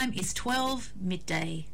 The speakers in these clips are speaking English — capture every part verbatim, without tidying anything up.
time is twelve midday.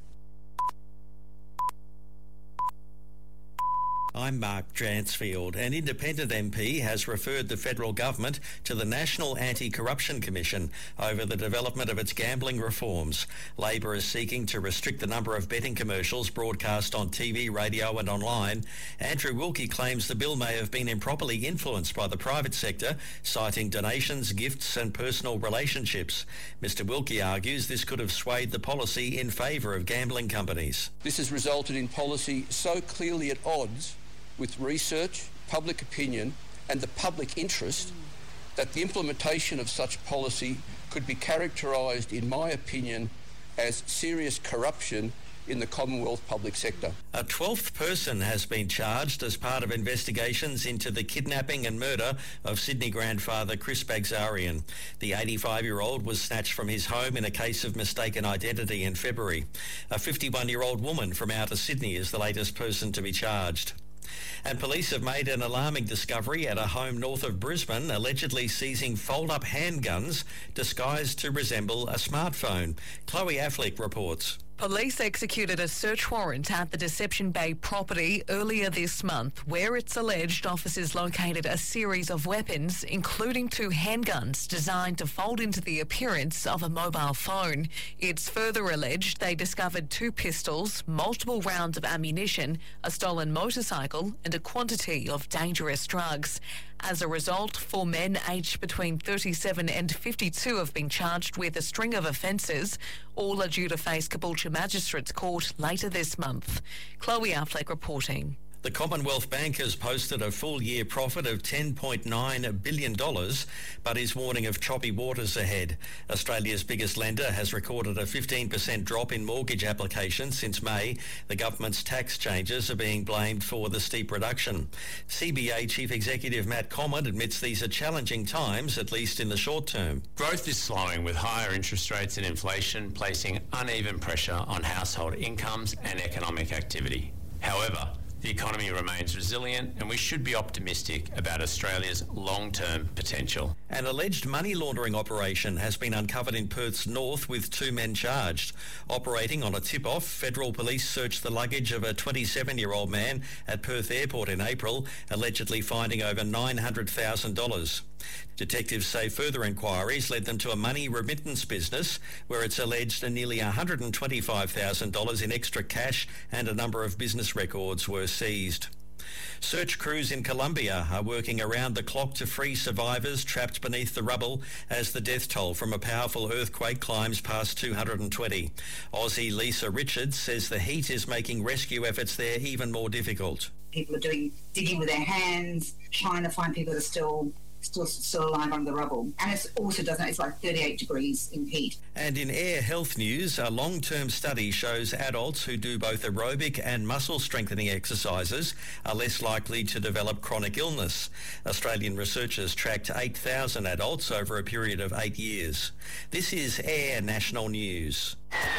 I'm Mark Dransfield. An independent M P has referred the federal government to the National Anti-Corruption Commission over the development of its gambling reforms. Labor is seeking to restrict the number of betting commercials broadcast on T V, radio and online. Andrew Wilkie claims the bill may have been improperly influenced by the private sector, citing donations, gifts and personal relationships. Mister Wilkie argues this could have swayed the policy in favour of gambling companies. This has resulted in policy so clearly at odds with research, public opinion and the public interest that the implementation of such policy could be characterised, in my opinion, as serious corruption in the Commonwealth public sector. A twelfth person has been charged as part of investigations into the kidnapping and murder of Sydney grandfather Chris Bagzarian. The eighty-five-year-old was snatched from his home in a case of mistaken identity in February. A fifty-one-year-old woman from outer Sydney is the latest person to be charged. And police have made an alarming discovery at a home north of Brisbane, allegedly seizing fold-up handguns disguised to resemble a smartphone. Chloe Affleck reports. Police executed a search warrant at the Deception Bay property earlier this month, where it's alleged officers located a series of weapons, including two handguns designed to fold into the appearance of a mobile phone. It's further alleged they discovered two pistols, multiple rounds of ammunition, a stolen motorcycle and a quantity of dangerous drugs. As a result, four men aged between thirty-seven and fifty-two have been charged with a string of offences. All are due to face Caboolture Magistrates Court later this month. Chloe Affleck reporting. The Commonwealth Bank has posted a full-year profit of ten point nine billion dollars, but is warning of choppy waters ahead. Australia's biggest lender has recorded a fifteen percent drop in mortgage applications since May. The government's tax changes are being blamed for the steep reduction. C B A Chief Executive Matt Comyn admits these are challenging times, at least in the short term. Growth is slowing, with higher interest rates and inflation placing uneven pressure on household incomes and economic activity. However, the economy remains resilient and we should be optimistic about Australia's long-term potential. An alleged money laundering operation has been uncovered in Perth's north with two men charged. Operating on a tip-off, federal police searched the luggage of a twenty-seven-year-old man at Perth Airport in April, allegedly finding over nine hundred thousand dollars. Detectives say further inquiries led them to a money remittance business where it's alleged nearly one hundred twenty-five thousand dollars in extra cash and a number of business records were seized. Search crews in Colombia are working around the clock to free survivors trapped beneath the rubble as the death toll from a powerful earthquake climbs past two hundred twenty. Aussie Lisa Richards says the heat is making rescue efforts there even more difficult. People are doing digging with their hands, trying to find people that are still Still, still alive under the rubble. And it also doesn't, it's like thirty-eight degrees in heat. And in air health news, a long-term study shows adults who do both aerobic and muscle strengthening exercises are less likely to develop chronic illness. Australian researchers tracked eight thousand adults over a period of eight years. This is Air National News.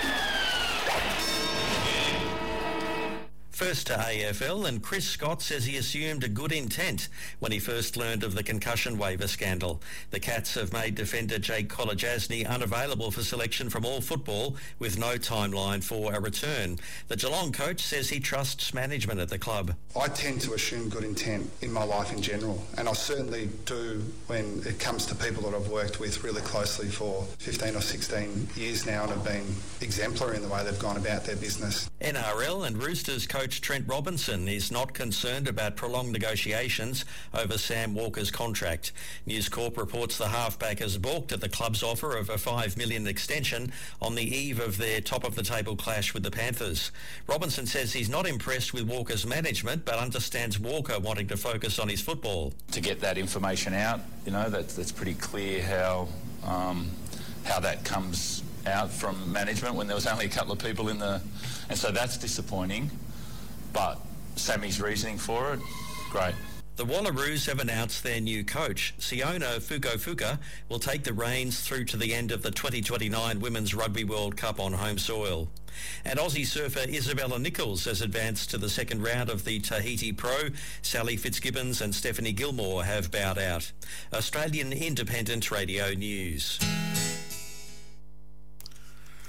First to A F L, and Chris Scott says he assumed a good intent when he first learned of the concussion waiver scandal. The Cats have made defender Jake Kolodjasny unavailable for selection from all football with no timeline for a return. The Geelong coach says he trusts management at the club. I tend to assume good intent in my life in general, and I certainly do when it comes to people that I've worked with really closely for fifteen or sixteen years now and have been exemplary in the way they've gone about their business. N R L and Roosters coach Trent Robinson is not concerned about prolonged negotiations over Sam Walker's contract. News Corp reports the halfback has balked at the club's offer of a five million dollars extension on the eve of their top-of-the-table clash with the Panthers. Robinson says he's not impressed with Walker's management, but understands Walker wanting to focus on his football. To get that information out, you know, that's, that's pretty clear how um, how that comes out from management when there was only a couple of people in the... And so that's disappointing. But Sammy's reasoning for it, great. The Wallaroos have announced their new coach. Siona Fukufuka will take the reins through to the end of the twenty twenty-nine Women's Rugby World Cup on home soil. And Aussie surfer Isabella Nichols has advanced to the second round of the Tahiti Pro. Sally Fitzgibbons and Stephanie Gilmore have bowed out. Australian Independent Radio News.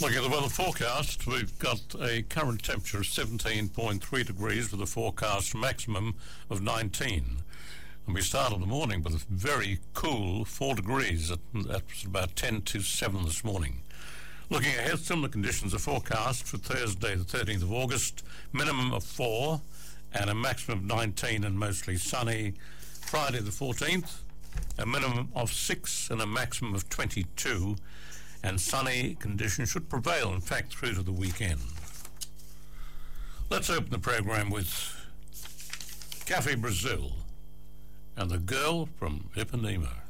Looking at the weather forecast, we've got a current temperature of seventeen point three degrees with a forecast maximum of nineteen. And we started the morning with a very cool four degrees. At, that was about ten to seven this morning. Looking ahead, similar conditions are forecast for Thursday the thirteenth of August, minimum of four and a maximum of nineteen and mostly sunny. Friday the fourteenth, a minimum of six and a maximum of twenty-two, and sunny conditions should prevail, in fact, through to the weekend. Let's open the program with Cafe Brazil and the girl from Ipanema.